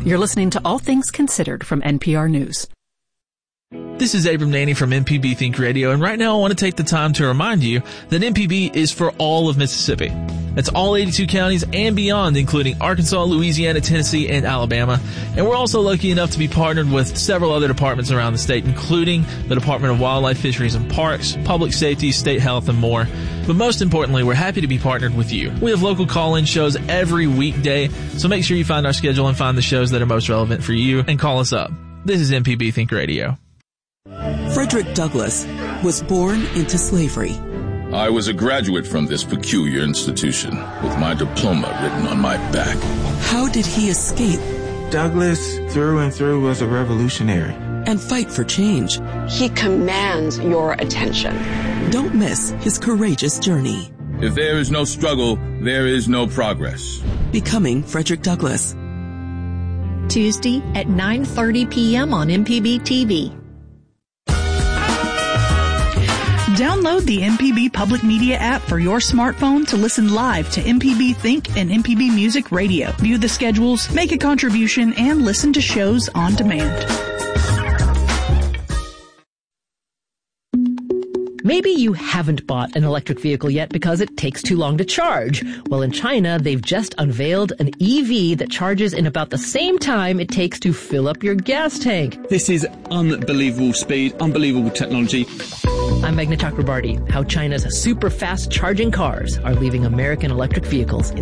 You're listening to All Things Considered from NPR News. This is Abram Nanny from MPB Think Radio, and right now I want to take the time to remind you that MPB is for all of Mississippi. That's all 82 counties and beyond, including Arkansas, Louisiana, Tennessee, and Alabama. And we're also lucky enough to be partnered with several other departments around the state, including the Department of Wildlife, Fisheries, and Parks, Public Safety, State Health, and more. But most importantly, we're happy to be partnered with you. We have local call-in shows every weekday, so make sure you find our schedule and find the shows that are most relevant for you and call us up. This is MPB Think Radio. Frederick Douglass was born into slavery. I was a graduate from this peculiar institution with my diploma written on my back. How did he escape? Douglass, through and through, was a revolutionary. And fight for change. He commands your attention. Don't miss his courageous journey. If there is no struggle, there is no progress. Becoming Frederick Douglass. Tuesday at 9:30 p.m. on MPB TV. Download the MPB Public Media app for your smartphone to listen live to MPB Think and MPB Music Radio. View the schedules, make a contribution, and listen to shows on demand. Maybe you haven't bought an electric vehicle yet because it takes too long to charge. Well, in China, they've just unveiled an EV that charges in about the same time it takes to fill up your gas tank. This is unbelievable speed, unbelievable technology. I'm Meghna Chakrabarty. How China's super fast charging cars are leaving American electric vehicles